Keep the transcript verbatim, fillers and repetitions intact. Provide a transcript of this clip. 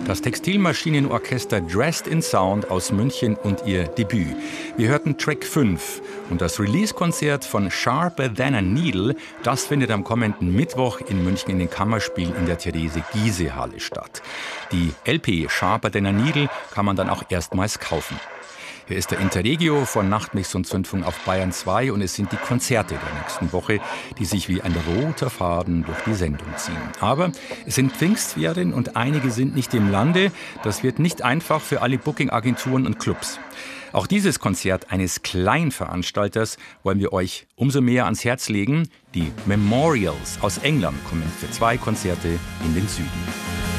Das Textilmaschinenorchester Dressed in Sound aus München und ihr Debüt. Wir hörten Track fünf und das Release-Konzert von Sharper Than a Needle, das findet am kommenden Mittwoch in München in den Kammerspielen in der Therese-Giehse-Halle statt. Die L P Sharper Than a Needle kann man dann auch erstmals kaufen. Hier ist der Interregio von Nachtmix und Zündfunk auf Bayern zwei und es sind die Konzerte der nächsten Woche, die sich wie ein roter Faden durch die Sendung ziehen. Aber es sind Pfingstferien und einige sind nicht im Lande. Das wird nicht einfach für alle Booking-Agenturen und Clubs. Auch dieses Konzert eines Kleinveranstalters wollen wir euch umso mehr ans Herz legen. Die Memorials aus England kommen für zwei Konzerte in den Süden.